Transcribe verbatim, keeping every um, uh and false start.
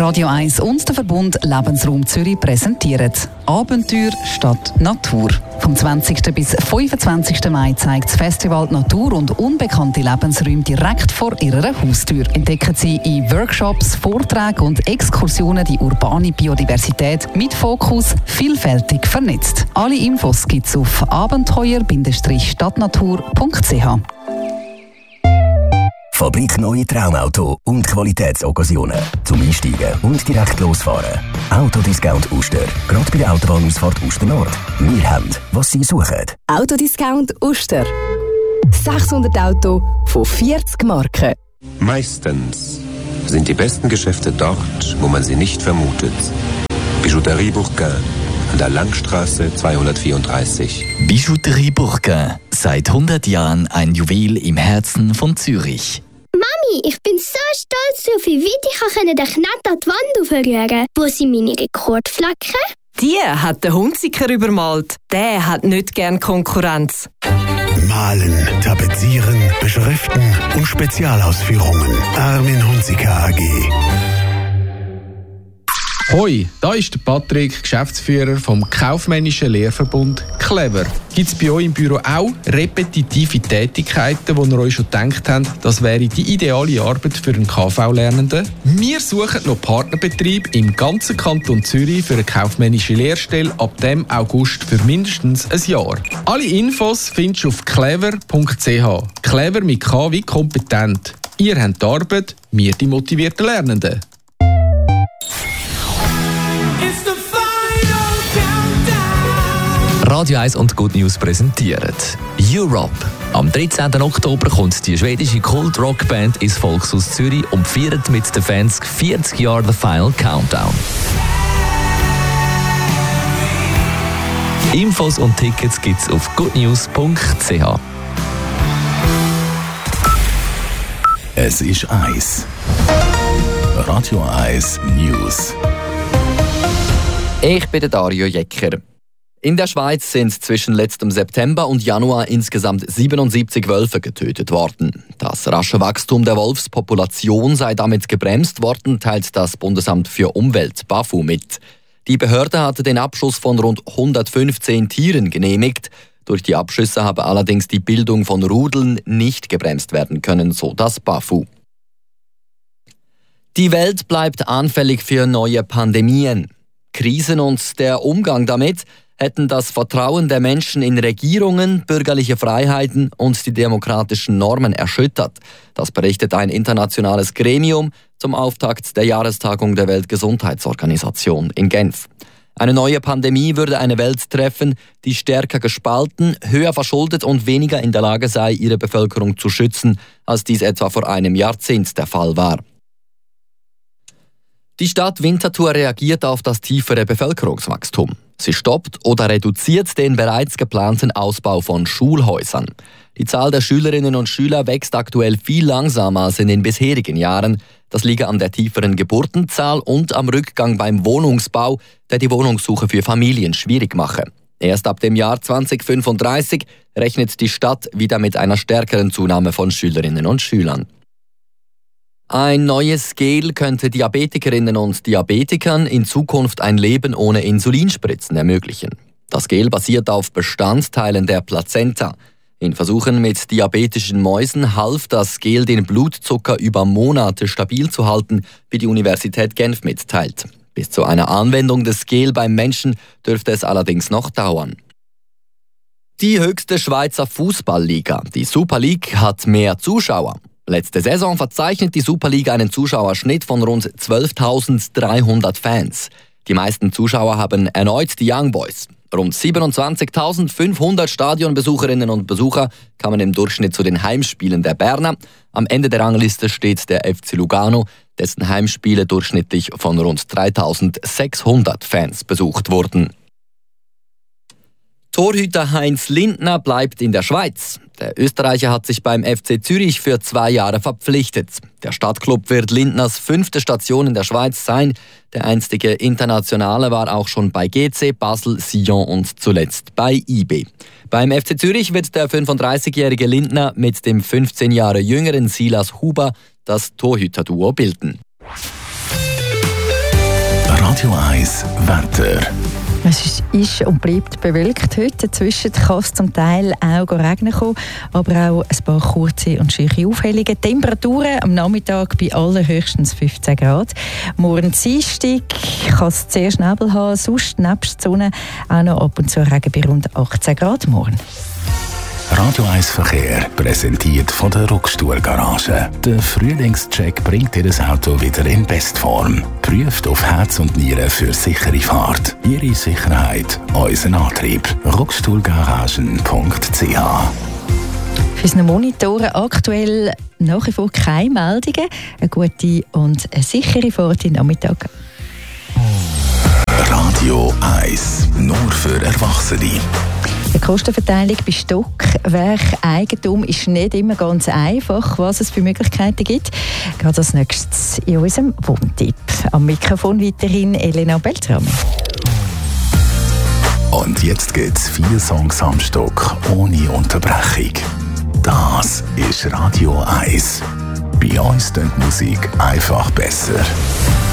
Radio eins und der Verbund Lebensraum Zürich präsentieren Abenteuer statt Natur. Vom zwanzigsten bis fünfundzwanzigsten Mai zeigt das Festival Natur und unbekannte Lebensräume direkt vor ihrer Haustür. Entdecken Sie in Workshops, Vorträgen und Exkursionen die urbane Biodiversität mit Fokus vielfältig vernetzt. Alle Infos gibt es auf abenteuer stadtnatur punkt c h. Fabrik Neue Traumauto und Qualitätsoccasionen. Zum Einsteigen und direkt losfahren. Autodiscount Uster. Gerade bei der Autobahnausfahrt Uster Nord. Wir haben, was Sie suchen. Autodiscount Uster. sechshundert Auto von vierzig Marken. Meistens sind die besten Geschäfte dort, wo man sie nicht vermutet. Bijouterie Bourquin an der Langstraße zweihundertvierunddreißig. Bijouterie Bourquin. Seit hundert Jahren ein Juwel im Herzen von Zürich. Mami, ich bin so stolz darauf, wie weit ich den Knecht an die Wand aufrühren. Wo sind meine Rekordflecken? Die hat der Hunziker übermalt. Der hat nicht gern Konkurrenz. Malen, tapezieren, beschriften und Spezialausführungen. Armin Hunziker A G. Hoi, da ist der Patrick, Geschäftsführer vom kaufmännischen Lehrverbund Clever. Gibt es bei euch im Büro auch repetitive Tätigkeiten, wo ihr euch schon gedacht habt, das wäre die ideale Arbeit für einen K V-Lernenden? Wir suchen noch Partnerbetrieb im ganzen Kanton Zürich für eine kaufmännische Lehrstelle ab dem August für mindestens ein Jahr. Alle Infos findest du auf clever punkt c h. Clever mit K wie kompetent. Ihr habt die Arbeit, wir die motivierten Lernenden. Radio eins und Good News präsentieren Europe. Am dreizehnten Oktober kommt die schwedische Kult-Rockband ins Volkshaus Zürich und feiert mit den Fans vierzig Jahre The Final Countdown. Infos und Tickets gibt's auf goodnews punkt c h. Es ist eins. Radio eins News. Ich bin der Dario Jecker. In der Schweiz sind zwischen letztem September und Januar insgesamt siebenundsiebzig Wölfe getötet worden. Das rasche Wachstum der Wolfspopulation sei damit gebremst worden, teilt das Bundesamt für Umwelt BAFU mit. Die Behörde hatte den Abschuss von rund hundertfünfzehn Tieren genehmigt. Durch die Abschüsse habe allerdings die Bildung von Rudeln nicht gebremst werden können, so das BAFU. Die Welt bleibt anfällig für neue Pandemien. Krisen und der Umgang damit hätten das Vertrauen der Menschen in Regierungen, bürgerliche Freiheiten und die demokratischen Normen erschüttert. Das berichtet ein internationales Gremium zum Auftakt der Jahrestagung der Weltgesundheitsorganisation in Genf. Eine neue Pandemie würde eine Welt treffen, die stärker gespalten, höher verschuldet und weniger in der Lage sei, ihre Bevölkerung zu schützen, als dies etwa vor einem Jahrzehnt der Fall war. Die Stadt Winterthur reagiert auf das tiefere Bevölkerungswachstum. Sie stoppt oder reduziert den bereits geplanten Ausbau von Schulhäusern. Die Zahl der Schülerinnen und Schüler wächst aktuell viel langsamer als in den bisherigen Jahren. Das liege an der tieferen Geburtenzahl und am Rückgang beim Wohnungsbau, der die Wohnungssuche für Familien schwierig mache. Erst ab dem Jahr zweitausendfünfunddreißig rechnet die Stadt wieder mit einer stärkeren Zunahme von Schülerinnen und Schülern. Ein neues Gel könnte Diabetikerinnen und Diabetikern in Zukunft ein Leben ohne Insulinspritzen ermöglichen. Das Gel basiert auf Bestandteilen der Plazenta. In Versuchen mit diabetischen Mäusen half das Gel, den Blutzucker über Monate stabil zu halten, wie die Universität Genf mitteilt. Bis zu einer Anwendung des Gel beim Menschen dürfte es allerdings noch dauern. Die höchste Schweizer Fußballliga, die Super League, hat mehr Zuschauer. Letzte Saison verzeichnet die Superliga einen Zuschauerschnitt von rund zwölftausenddreihundert Fans. Die meisten Zuschauer haben erneut die Young Boys. Rund siebenundzwanzigtausendfünfhundert Stadionbesucherinnen und Besucher kamen im Durchschnitt zu den Heimspielen der Berner. Am Ende der Rangliste steht der F C Lugano, dessen Heimspiele durchschnittlich von rund dreitausendsechshundert Fans besucht wurden. Torhüter Heinz Lindner bleibt in der Schweiz. Der Österreicher hat sich beim F C Zürich für zwei Jahre verpflichtet. Der Stadtklub wird Lindners fünfte Station in der Schweiz sein. Der einstige Internationale war auch schon bei G C, Basel, Sion und zuletzt bei I B. Beim F C Zürich wird der fünfunddreißigjährige Lindner mit dem fünfzehn Jahre jüngeren Silas Huber das Torhüterduo bilden. Radio eins Wetter. Es ist, ist und bleibt bewölkt heute. Zwischen kann es zum Teil auch regnen kommen, aber auch ein paar kurze und schöne Aufhellungen. Temperaturen am Nachmittag bei allerhöchstens fünfzehn Grad. Morgen Dienstag kann es zuerst Nebel haben, sonst nebst der Sonne auch noch ab und zu Regen bei rund achtzehn Grad morgen. Radio eins Verkehr präsentiert von der Ruckstuhl Garage. Der Frühlingscheck bringt Ihr Auto wieder in Bestform. Prüft auf Herz und Nieren für sichere Fahrt. Ihre Sicherheit, unser Antrieb. ruckstuhlgaragen punkt c h. Für unsere Monitoren aktuell nach wie vor keine Meldungen. Eine gute und eine sichere Fahrt im Nachmittag. Radio eins, nur für Erwachsene. Die Kostenverteilung bei Stockwerkeigentum ist nicht immer ganz einfach, was es für Möglichkeiten gibt. Gerade als nächstes in unserem Wohntipp. Am Mikrofon weiterhin Elena Beltrame. Und jetzt gibt es vier Songs am Stück ohne Unterbrechung. Das ist Radio eins. Bei uns klingt Musik einfach besser.